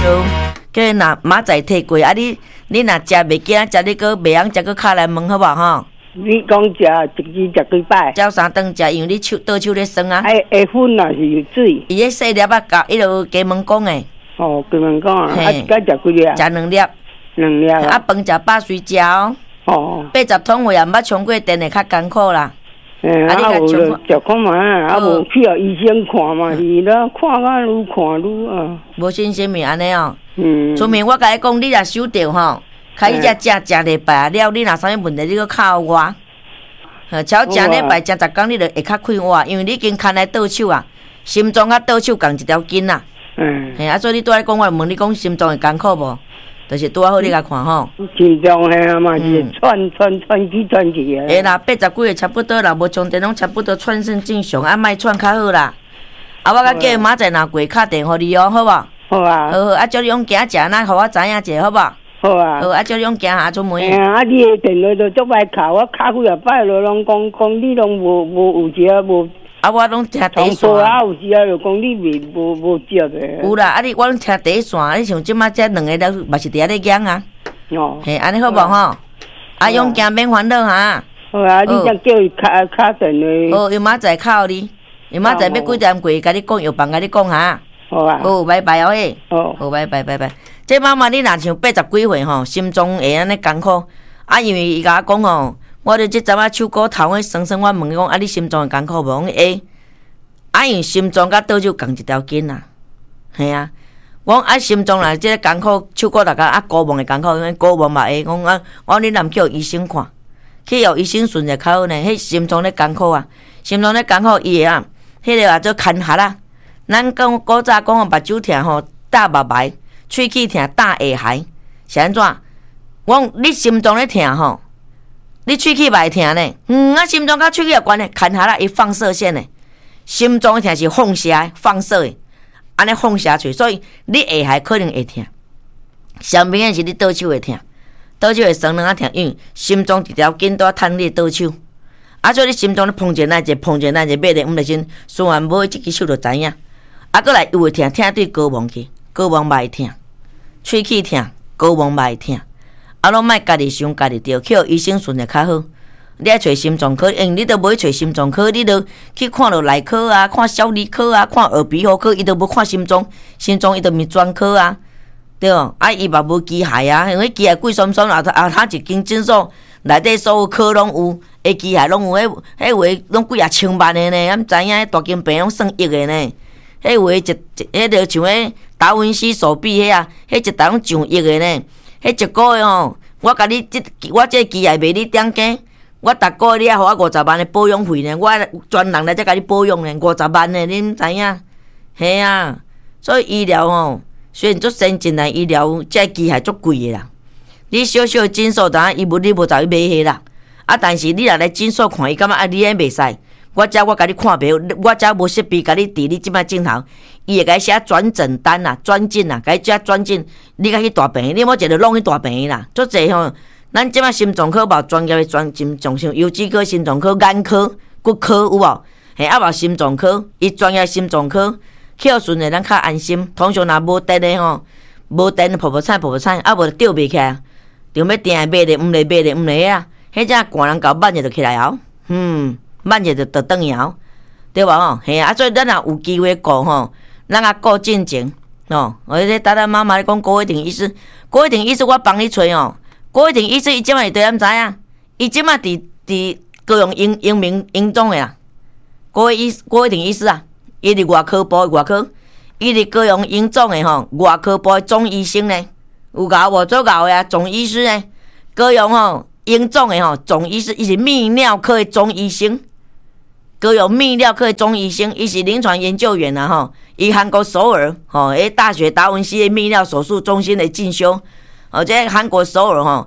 就叫伊拿马仔摕过，啊你若食袂惊，食你个袂晓食个敲来问好无吼？ 你讲食一日食几摆？ 照3顿食，因为你倒手咧酸啊。 会粉啊是有水。 伊迄细粒啊，甲迄落加问讲诶。 哦，加问讲啊，一摆食几粒？ 食2粒。 2粒。 啊，饭食饱水食哦。 哦。 80桶话也毋捌冲过电诶，较艰苦啦。 啊，有就食看嘛，啊无去互医生看嘛，是啦，看啊愈看愈啊。 无信心咪安尼哦。出面我甲你讲，你若守着吼。开始食礼拜了，你若啥物问题，你搁靠我。超食礼拜食10工，你就会较快活，因为你已经牵来倒手啊，心脏甲倒手共一条筋啦。嘿，所以你拄仔讲，我问你讲心脏会艰苦无？就是拄仔好你甲看吼。 心脏嘿啊嘛是喘去啊。 啦，80几个差不多啦，无充电拢差不多喘声正常，啊，莫喘较好啦。啊，我甲叫明仔若过敲电互你哦，好无？ 好啊。 好，啊，叫你用行食，那互我知影者，好无？ 好啊， 好啊，叫你用行下出门。 啊，你的电话就足歹敲，我敲几啊摆了，拢讲你拢无有时无。 啊，我拢听第一线。 啊，有时啊就讲你无接的。 有啦，啊你我拢听第一线，你像即马这2个了，嘛是伫遐咧讲啊。 哦。 嘿，安尼好无吼？啊，用行免烦恼哈。 好啊，你才叫伊敲电话。 好，伊明仔敲你，伊明仔要几点过，甲你讲药房，甲你讲哈。 好啊。 好，拜拜哦嘿。 好， 拜拜。这妈妈你若像80几岁吼，心脏会安尼艰苦，啊，因为伊甲我讲吼，我咧即阵仔手骨头迄酸，我问伊讲，啊，你心脏会艰苦无？讲会。啊，因为心脏甲倒手共一条筋啦，系啊。我讲啊，心脏若即个艰苦，手骨大家啊，骨膜会艰苦，因为骨膜嘛会。讲啊，我你若去互医生看，去互医生顺者较好呢。迄心脏咧艰苦啊，心脏咧艰苦伊会啊，迄个啊做牵合啦。咱讲古早讲目睭疼吼，大目白。喙齿疼大下颌是安怎？我讲你心脏咧疼吼，你喙齿嘛会疼呢？啊心脏甲喙齿有关呢，牵下啦，伊放射线呢。心脏疼是放射的，放射的，安尼放射出，所以你下颌可能会疼。上明显是你倒手会疼，倒手会酸软啊疼，因为心脏一条筋都要趁你倒手。啊，所以你心脏咧碰一那一，碰一那一，买咧毋得先，虽然无即支手就知影。啊，过来又会疼，疼对高膜去，高膜嘛会疼。喙齿疼，高膜嘛会疼，啊，拢莫家己想家己着，去互医生顺着较好。你爱找心脏科，因为你都无去找心脏科，你都去看落内科啊，看小儿科啊，看耳鼻喉科，伊都无看心脏，心脏伊都毋专科啊，对哦。啊，伊嘛无机械啊，因为机械贵酸酸，他一间诊所内底所有科拢有，诶，机械拢有，迄话拢几啊千万的呢，咱知影大金病拢算亿的呢。迄话迄就像迄达文西手臂迄啊，迄一台拢上亿的呢。迄一个月吼，我甲你我这机械卖你点价，我逐个月你还互我50万的保养费呢。我专人来才甲你保养呢，50万呢，你毋知影？嘿啊，所以医疗吼，虽然足先进来医疗，这机械足贵的啦。你小小的诊所，当然你无走去买迄啦。啊，但是你若来诊所看，伊感觉啊，你迄袂使。我甲你看病，我遮无设备甲你伫你即摆镜头，伊会甲你写转诊单啦、转诊啦，甲你写转诊，你甲去大病，你莫一个弄去大病啦。足济吼，咱即摆心脏科无专业的心脏像油脂科、心脏科、眼科、骨科有无？嘿，啊无心脏科，伊专业心脏科，去互顺的咱较安心。通常若无电的吼，无电噗菜，啊无吊袂起来，就要定买咧，毋来啊。迄只寒人搞慢者就起来后，慢者就倒去后，对无吼？嘿啊，所以咱若有机会顾吼，咱啊顾进前吼。我咧搭妈妈咧讲郭伟霆医师，郭伟霆医师我帮你找哦。郭伟霆医师伊即摆伫对毋知影？伊即摆伫高雄英明英中诶啦。郭伟霆医师啊，伊伫外科部伊伫高雄英总诶吼，外科部总医生呢，有搞无做搞诶啊，总医师呢，高雄吼。英总的吼总医师，伊是泌尿科的总医生，高雄泌尿科的总医生，伊是临床研究员啊吼。伊韩国首尔吼，大学达文西的泌尿手术中心的进修，这韩国首尔吼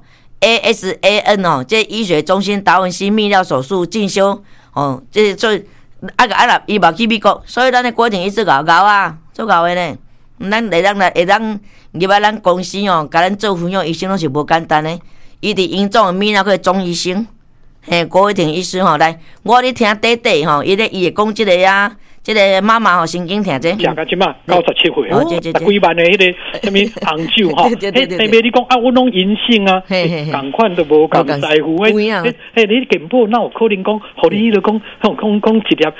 ASAN 吼，这医学中心达文西泌尿手术进修这所以伊嘛去美国，所以咱的郭廷医师搞啊，做搞的呢。咱会当入来咱公司哦，甲咱做分享医生拢是无简单的。伊伫英总泌尿科总医生，郭伟霆医师吼，来，我咧听短吼，伊会讲即个啊， 这个妈妈吼神经痛这， 食到即马97岁哦，几万的迄个什么红酒吼，那边你讲啊，我拢阴性啊，同款都无共在乎你健保哪有可能讲，互你就讲一粒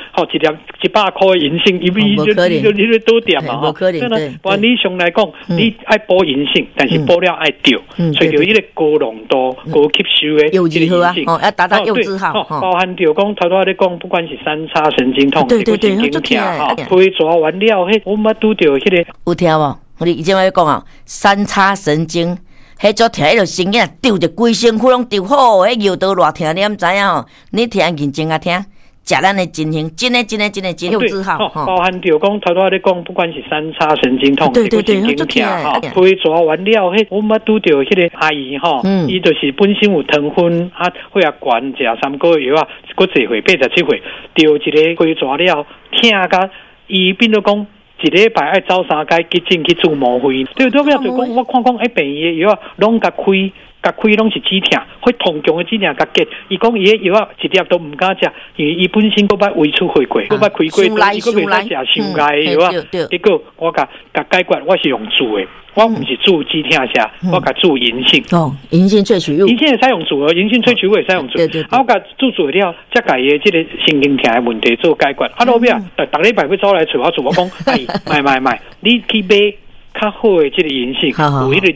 100块的银杏，你多点嘛吼，可能对。 不然你上来讲，你爱补银杏，但是补了爱调，找到迄个高浓度、高吸收的幼稚号啊，要达到幼稚号， 包含着讲头拄仔咧讲，不管是三叉神经痛， 对， 神经痛哈，推抓完了，我捌拄着迄个有听无？我以前我讲啊，三叉神经。迄种疼，迄个神经丢着规身躯拢丢好，迄腰刀偌疼，你毋知影吼？你听认真啊听，食咱的真行，真幼稚好。 包含着讲头拄仔咧讲，不管是三叉神经痛， 对， 神经疼哈，推抓完了，我捌拄着迄个阿姨吼，伊就是本身有糖分啊，血压高，食3个月啊，佫侪岁87岁，丢一个推抓了，疼甲伊变做讲。一礼拜爱走3间急诊去做毛灰，对，就讲我看病医的药啊，拢甲开拢是止疼，会痛强的止疼甲结。伊讲伊的药啊，一粒都唔敢食，因为伊本身佫捌胃出血过，佫捌开过，伊佫袂使食伤害的药啊。结果我甲解决，我是用煮的。我唔是煮止疼下，我甲煮银杏。 银杏萃取物， 银杏会使用煮哦，银杏萃取物会使用煮。我甲煮了，才甲伊的这个神经疼的问题做解决。后壁逐礼拜要走来找我做，我讲，买，你去买较好的这个银杏，有迄个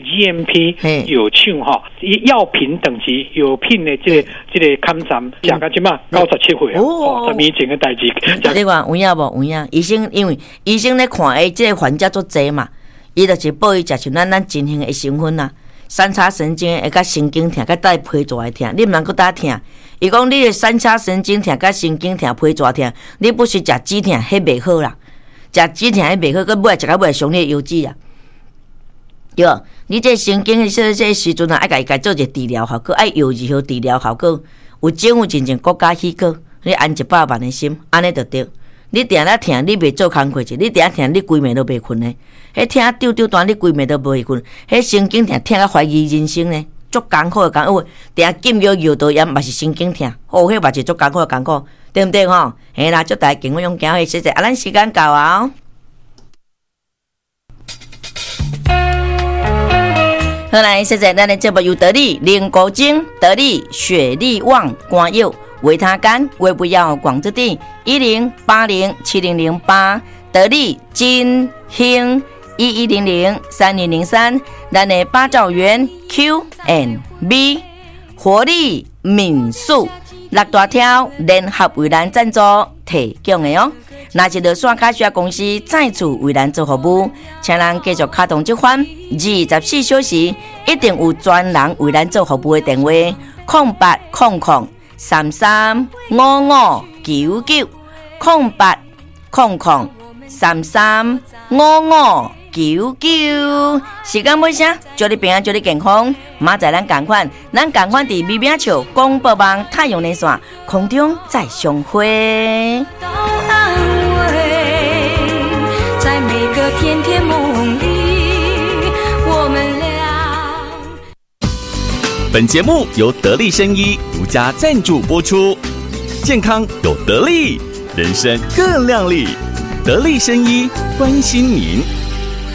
GMP 有厂吼，药品等级有品的这个勘站，食到即马97岁哦，10年前的代志。 你讲有影无？有影？医生因为医生咧看诶，这个患者足济嘛。伊就是报伊食像咱真形的成分啊，三叉神经会甲神经疼，甲带皮蛇的疼，你毋通搁打疼。伊讲你的三叉神经疼、甲神经疼、皮蛇疼，你不是食止疼，迄袂好啦。食止疼迄袂好，佮尾食到尾伤你的油脂啊。对，你这神经这时阵啊，爱家做一个治疗效果，爱药剂好治疗效果，有政府真正国家许可，你安100万的心，安尼就对。你定咧疼，你袂做工课去；你定疼，你规暝都袂困呢。迄疼丢断，你规暝都袂困。迄神经疼疼到怀疑人生呢，足艰苦的艰苦。定禁药药导炎嘛是神经疼，迄嘛是足艰苦的艰苦，对毋对吼？嘿啦，祝大家健康勇敢，谢谢。咱时间到啊！好来，谢谢咱的节目由得力灵骨精、得力雪力旺肝药。维他肝、胃不要广之地10807008得力金兴11003003，咱的八兆元 Q&B 活力民宿6大条联合为咱赞助提供的哦。若是落线卡需要公司再次为咱做服务，请咱继续卡动这款24小时一定有专人为咱做服务的电话0800335599，时间尾声，祝你平安，祝你健康。明仔咱同款伫美名笑广播网太阳连线空中再相会。在每个甜甜梦里，我们俩。 本节目由得力生医独家赞助播出，健康有得力，人生更亮丽。得力生医关心您。